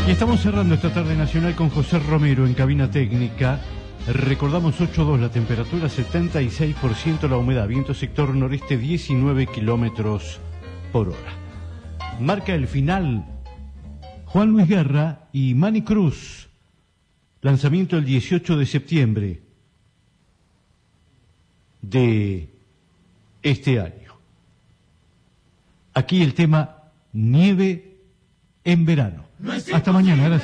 Y estamos cerrando esta tarde nacional con José Romero en cabina técnica. Recordamos 8.2 la temperatura, 76% la humedad, viento sector noreste 19 kilómetros por hora. Marca el final Juan Luis Guerra y Manny Cruz. Lanzamiento el 18 de septiembre de este año. Aquí el tema Nieve en verano. Hasta mañana. Gracias.